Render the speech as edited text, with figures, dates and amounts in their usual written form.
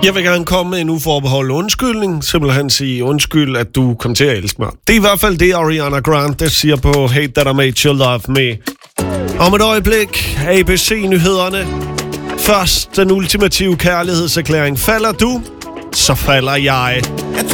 Jeg vil gerne komme med en uforbeholdt undskyldning. Simpelthen sige undskyld, at du kom til at elske mig. Det er i hvert fald det, Ariana Grande siger på Hate That I Made You Love Me. Om et øjeblik, ABC-nyhederne. Først den ultimative kærlighedserklæring. Falder du, så falder jeg.